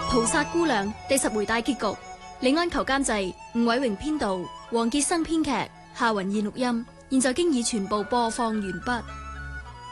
屠殺姑娘第10回大結局，李安求監製，吳偉榮編導，黃傑生編劇，夏雲燕錄音，現在經已全部播放完畢。